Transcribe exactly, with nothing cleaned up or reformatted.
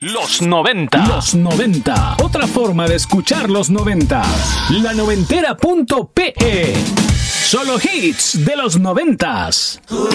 Los noventa. Los noventa. Otra forma de escuchar los noventa. La noventera punto pe. Solo hits de los noventas.